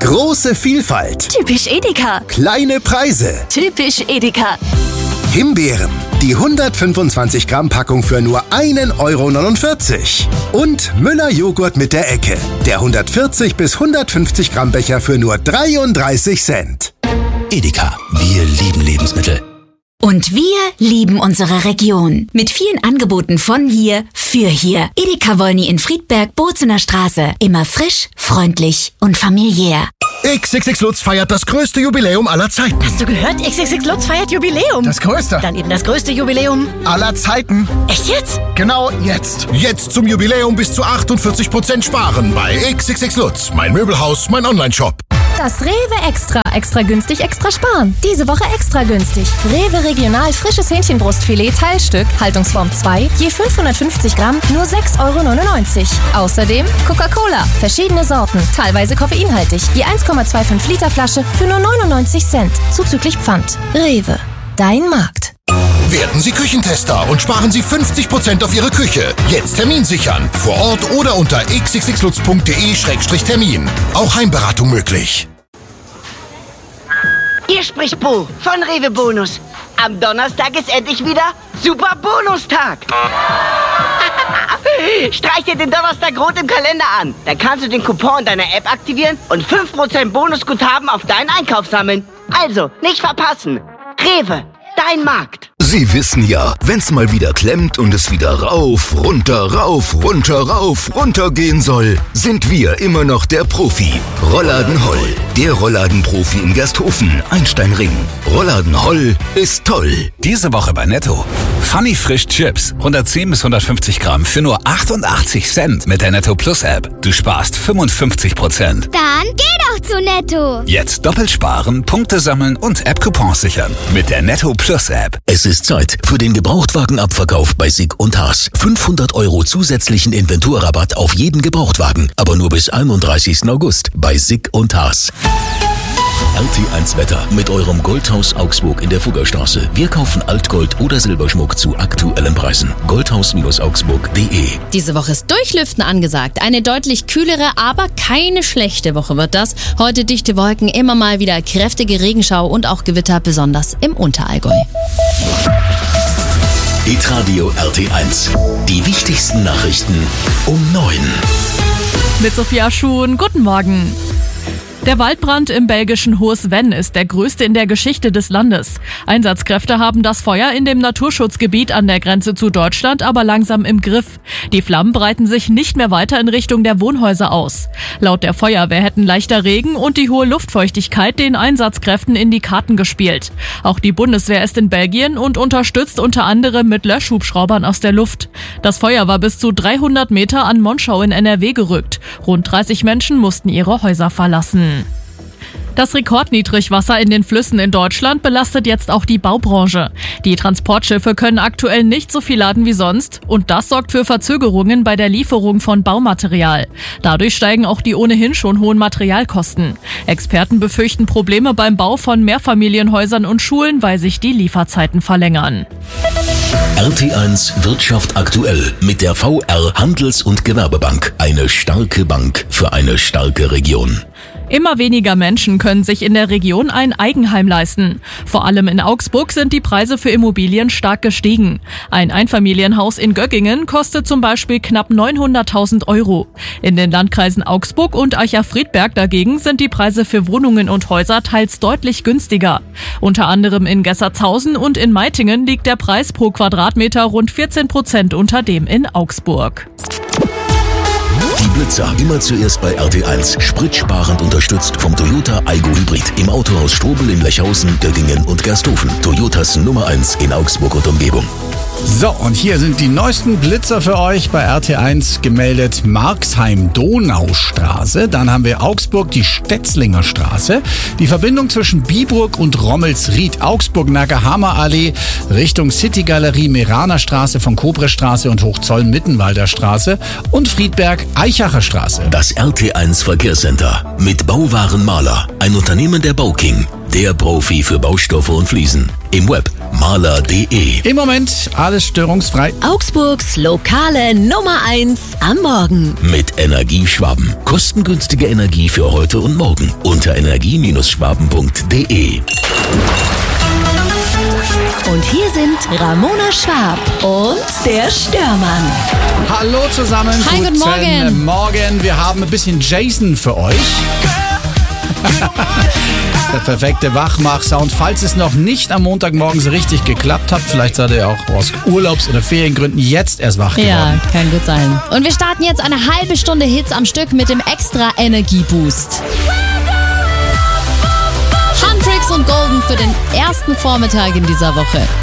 Große Vielfalt. Typisch Edeka. Kleine Preise. Typisch Edeka. Himbeeren. Die 125 Gramm Packung für nur 1,49 €. Und Müller Joghurt mit der Ecke. Der 140 bis 150 Gramm Becher für nur 33 Cent. Edeka. Wir lieben Lebensmittel. Und wir lieben unsere Region. Mit vielen Angeboten von hier für hier. Edeka Wolny in Friedberg, Bozener Straße. Immer frisch, freundlich und familiär. XXX Lutz feiert das größte Jubiläum aller Zeiten. Hast du gehört? XXX Lutz feiert Jubiläum. Das größte. Dann eben das größte Jubiläum aller Zeiten. Echt jetzt? Genau jetzt. Jetzt zum Jubiläum bis zu 48% sparen bei XXX Lutz. Mein Möbelhaus, mein Onlineshop. Das Rewe Extra günstig, extra sparen. Diese Woche extra günstig. Rewe Regional frisches Hähnchenbrustfilet Teilstück, Haltungsform 2, je 550 Gramm, nur 6,99 €. Außerdem Coca-Cola, verschiedene Sorten, teilweise koffeinhaltig, je 1,25 Liter Flasche für nur 99 Cent, zuzüglich Pfand. Rewe, dein Markt. Werden Sie Küchentester und sparen Sie 50% auf Ihre Küche. Jetzt Termin sichern. Vor Ort oder unter xxxlutz.de/termin. Auch Heimberatung möglich. Hier spricht Bo von Rewe Bonus. Am Donnerstag ist endlich wieder Super Bonustag. Streich dir den Donnerstag rot im Kalender an. Dann kannst du den Coupon deiner App aktivieren und 5% Bonusguthaben auf deinen Einkauf sammeln. Also, nicht verpassen. Rewe, dein Markt. Sie wissen ja, wenn's mal wieder klemmt und es wieder rauf, runter, runter gehen soll, sind wir immer noch der Profi. Rollladen Holl, der Rollladenprofi in Gersthofen, Einsteinring. Rollladen Holl ist toll. Diese Woche bei Netto. Funny Frisch Chips, 110 bis 150 Gramm für nur 88 Cent mit der Netto Plus App. Du sparst 55%. Dann geh doch zu Netto. Jetzt doppelt sparen, Punkte sammeln und App-Coupons sichern mit der Netto Plus App. Es ist Zeit für den Gebrauchtwagenabverkauf bei SICK und Haas. 500 € zusätzlichen Inventurrabatt auf jeden Gebrauchtwagen, aber nur bis 31. August bei SICK und Haas. RT1 Wetter mit eurem Goldhaus Augsburg in der Fuggerstraße. Wir kaufen Altgold oder Silberschmuck zu aktuellen Preisen. Goldhaus-augsburg.de. Diese Woche ist Durchlüften angesagt. Eine deutlich kühlere, aber keine schlechte Woche wird das. Heute dichte Wolken, immer mal wieder kräftige Regenschau und auch Gewitter, besonders im Unterallgäu. Hitradio RT1. Die wichtigsten Nachrichten um 9. Mit Sophia Schuhn, guten Morgen. Der Waldbrand im belgischen Hohes-Venn ist der größte in der Geschichte des Landes. Einsatzkräfte haben das Feuer in dem Naturschutzgebiet an der Grenze zu Deutschland aber langsam im Griff. Die Flammen breiten sich nicht mehr weiter in Richtung der Wohnhäuser aus. Laut der Feuerwehr hätten leichter Regen und die hohe Luftfeuchtigkeit den Einsatzkräften in die Karten gespielt. Auch die Bundeswehr ist in Belgien und unterstützt unter anderem mit Löschhubschraubern aus der Luft. Das Feuer war bis zu 300 Meter an Monschau in NRW gerückt. Rund 30 Menschen mussten ihre Häuser verlassen. Das Rekordniedrigwasser in den Flüssen in Deutschland belastet jetzt auch die Baubranche. Die Transportschiffe können aktuell nicht so viel laden wie sonst und das sorgt für Verzögerungen bei der Lieferung von Baumaterial. Dadurch steigen auch die ohnehin schon hohen Materialkosten. Experten befürchten Probleme beim Bau von Mehrfamilienhäusern und Schulen, weil sich die Lieferzeiten verlängern. RT1 Wirtschaft aktuell mit der VR Handels- und Gewerbebank. Eine starke Bank für eine starke Region. Immer weniger Menschen können sich in der Region ein Eigenheim leisten. Vor allem in Augsburg sind die Preise für Immobilien stark gestiegen. Ein Einfamilienhaus in Göggingen kostet zum Beispiel knapp 900.000 €. In den Landkreisen Augsburg und Eicher-Friedberg dagegen sind die Preise für Wohnungen und Häuser teils deutlich günstiger. Unter anderem in Gessertshausen und in Meitingen liegt der Preis pro Quadratmeter rund 14% unter dem in Augsburg. Die Blitzer immer zuerst bei RT1. Spritsparend unterstützt vom Toyota Aygo Hybrid. Im Autohaus Strobel in Lechhausen, Göggingen und Gersthofen. Toyotas Nummer 1 in Augsburg und Umgebung. So, und hier sind die neuesten Blitzer für euch bei RT1 gemeldet. Marxheim-Donaustraße, dann haben wir Augsburg die Stetzlinger Straße, die Verbindung zwischen Biburg und Rommelsried, Augsburg-Nackerhammer-Allee, Richtung City-Galerie Meraner Straße von Kobrestraße und Hochzolln-Mittenwalder Straße und Friedberg-Eichacher Straße. Das RT1 Verkehrscenter mit Bauwaren Mahler, ein Unternehmen der Bauking. der Profi für Baustoffe und Fliesen. Im Web maler.de. Im Moment alles störungsfrei. Augsburgs lokale Nummer 1 am Morgen. Mit Energieschwaben. Kostengünstige Energie für heute und morgen. Unter energie-schwaben.de. Und hier sind Ramona Schwab und der Störmann. Hallo zusammen. Hi, guten Morgen. Morgen. Wir haben ein bisschen Jason für euch. Der perfekte Wachmach-Sound. Falls es noch nicht am Montagmorgen so richtig geklappt hat, vielleicht seid ihr auch aus Urlaubs- oder Feriengründen jetzt erst wach geworden. Ja, kann gut sein. Und wir starten jetzt eine halbe Stunde Hits am Stück mit dem extra Energieboost. Huntrix und Golden für den ersten Vormittag in dieser Woche.